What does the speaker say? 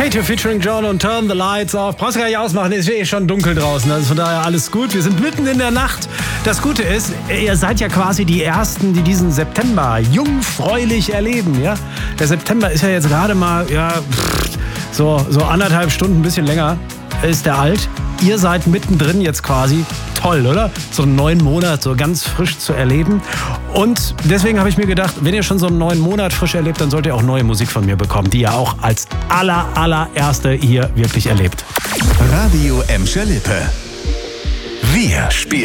Katie featuring John und Turn the Lights Off. Brauchst du gar nicht ausmachen, ist eh schon dunkel draußen. Also von daher alles gut. Wir sind mitten in der Nacht. Das Gute ist, ihr seid ja quasi die Ersten, die diesen September jungfräulich erleben. Ja? Der September ist ja jetzt gerade mal so 1,5 Stunden, ein bisschen länger ist der alt. Ihr seid mittendrin jetzt quasi. Toll, oder? So einen neuen Monat so ganz frisch zu erleben. Und deswegen habe ich mir gedacht, wenn ihr schon so einen neuen Monat frisch erlebt, dann sollt ihr auch neue Musik von mir bekommen, die ihr auch als allererste hier wirklich erlebt. Radio Emscher Lippe. Wir spielen